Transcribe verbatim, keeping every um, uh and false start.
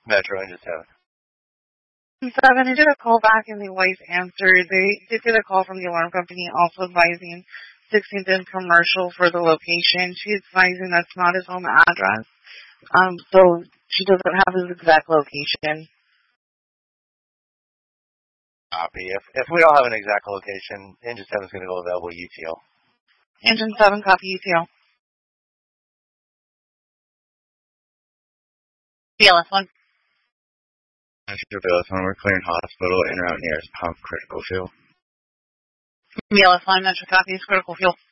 Metro Engine seven. Seven, I did a call back and the wife answered. They did get a call from the alarm company also advising sixteenth and Commercial for the location. She's advising that's not his home address. Um, so she doesn't have his exact location. Copy. If if we don't have an exact location, Engine seven is going to go available U T O. Engine seven, copy U T O. B L S one. Extra B L S one, we're clearing hospital and route nearest pump critical fuel. B L S one, Metro copies, critical fuel.